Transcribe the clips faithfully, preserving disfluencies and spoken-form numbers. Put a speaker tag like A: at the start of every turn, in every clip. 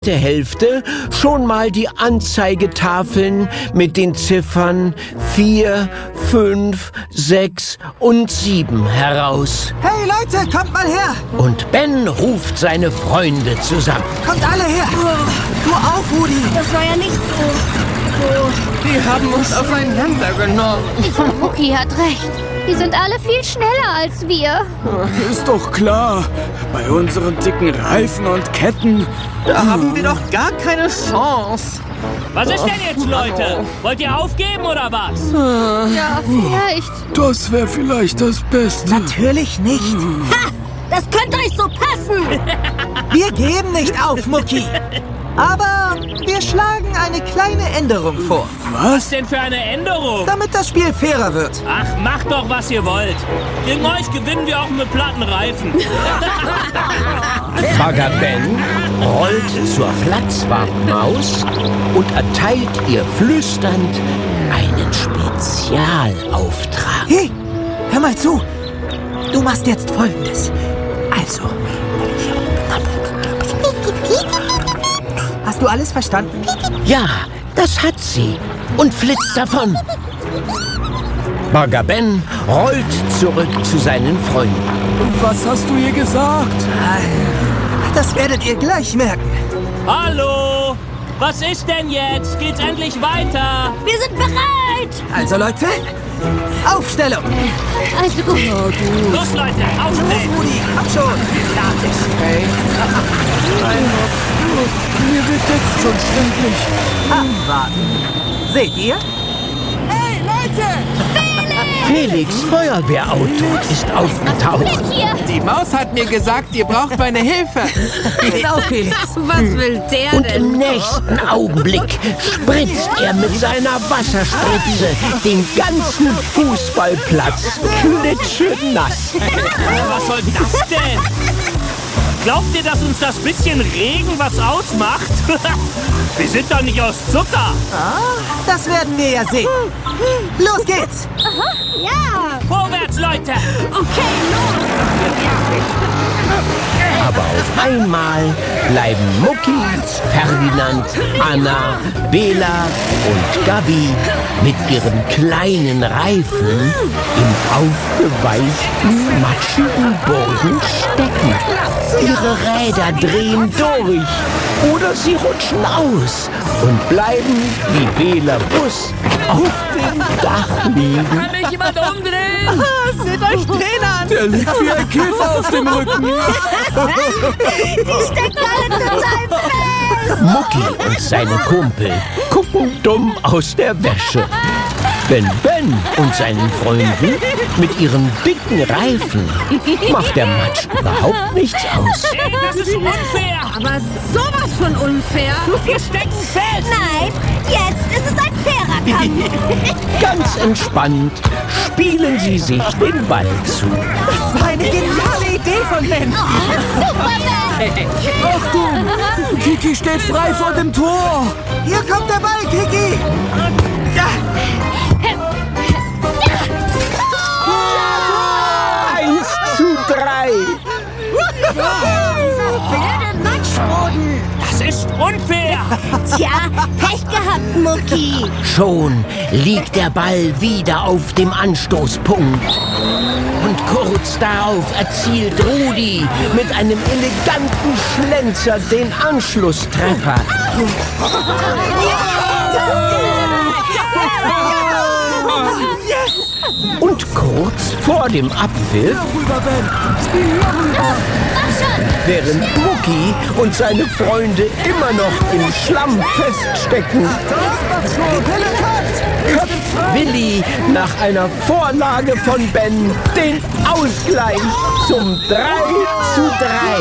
A: der Hälfte schon mal die Anzeigetafeln mit den Ziffern vier, fünf, sechs und sieben heraus.
B: Hey Leute, kommt mal her!
A: Und Ben ruft seine Freunde zusammen.
B: Kommt alle her! Du auch, Rudi!
C: Das war ja nicht so... so...
D: Die haben uns aufeinander genommen.
C: Mucki hat recht. Die sind alle viel schneller als wir.
E: Ist doch klar. Bei unseren dicken Reifen und Ketten...
D: Da haben wir doch gar keine Chance.
F: Was ist denn jetzt, Leute? Wollt ihr aufgeben oder was?
C: Ja, vielleicht.
E: Das wäre vielleicht das Beste.
B: Natürlich nicht.
C: Ha! Das könnte euch so passen.
B: Wir geben nicht auf, Mucki. Aber wir schlagen eine kleine Änderung vor.
F: Was denn für eine Änderung?
B: Damit das Spiel fairer wird.
F: Ach, macht doch, was ihr wollt. Gegen euch gewinnen wir auch mit platten Reifen.
A: Bagger Ben rollt zur Platzwartmaus und erteilt ihr flüsternd einen Spezialauftrag.
B: Hey, hör mal zu. Du machst jetzt Folgendes. Also... Hast du alles verstanden?
A: Ja, das hat sie und flitzt davon. Bagger Ben rollt zurück zu seinen Freunden.
E: Was hast du ihr gesagt?
B: Das werdet ihr gleich merken.
F: Hallo? Was ist denn jetzt? Geht's endlich weiter?
C: Wir sind bereit.
B: Also Leute, Aufstellung.
C: Also gut.
F: Los, Leute, aufstellen.
B: Los, Rudi, komm schon. Fertig.
E: Hey. Mir wird jetzt schon schwindelig.
B: Abwarten. Seht ihr? Hey, Leute!
A: Felix' Feuerwehrauto ist aufgetaucht.
C: Hier.
D: Die Maus hat mir gesagt, ihr braucht meine Hilfe.
B: Genau, Felix.
C: Was will der
A: Und im nächsten Augenblick spritzt er mit seiner Wasserspritze den ganzen Fußballplatz klitschenass.
F: Was soll das denn? Glaubt ihr, dass uns das bisschen Regen was ausmacht? Wir sind doch nicht aus Zucker.
B: Ah, das werden wir ja sehen. Los geht's.
C: Aha, ja.
F: Vorwärts, Leute.
C: Okay, los.
A: Aber auf einmal bleiben Mucki, Ferdinand, Anna, Bela und Gabi mit ihren kleinen Reifen im aufgeweichten, matschigen Boden stecken. Ihre Räder drehen durch oder sie rutschen aus und bleiben wie Bela Bus auf dem Dach liegen.
F: Kann mich jemand umdrehen?
B: Seht euch den an.
E: Der liegt wie ein Käfer auf dem Rücken.
C: Die stecken alle total fest.
A: Mucki und seine Kumpel gucken dumm aus der Wäsche. Denn Ben und seinen Freunden mit ihren dicken Reifen macht der Matsch überhaupt nichts aus.
F: Ey, das ist unfair.
C: Aber sowas von unfair.
F: Wir stecken fest.
C: Nein, jetzt ist es ein fairer Kampf.
A: Ganz entspannt spielen sie sich den Ball zu.
B: Das war eine geniale Idee von Ben.
E: Achtung! Kiki steht frei vor dem Tor.
B: Hier kommt der Ball, Kiki. Ja.
A: Eins zu drei.
C: Dieser blöde Matschboden.
F: Das ist unfair.
C: Tja, Pech gehabt, Mucki.
A: Schon liegt der Ball wieder auf dem Anstoßpunkt. Und kurz darauf erzielt Rudi mit einem eleganten Schlenzer den Anschlusstreffer. Und kurz vor dem Abpfiff, während Mucki und seine Freunde immer noch im Schlamm feststecken, köpft Willi nach einer Vorlage von Ben den Ausgleich zum drei zu drei.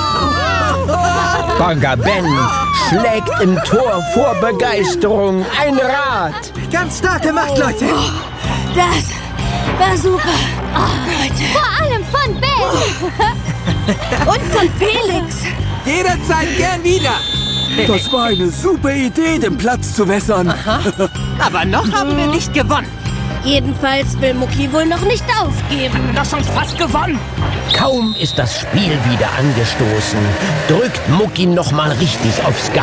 A: Bagger Ben schlägt im Tor vor Begeisterung ein Rad.
B: Ganz stark gemacht, Leute.
C: Das war super. Oh, Leute. Vor allem von Ben. Und von Felix.
D: Jederzeit gern wieder.
E: Das war eine super Idee, den Platz zu wässern.
D: Aber noch haben wir nicht gewonnen.
C: Jedenfalls will Mucki wohl noch nicht aufgeben.
F: Das schon fast gewonnen.
A: Kaum ist das Spiel wieder angestoßen, drückt Mucki noch mal richtig aufs Gas.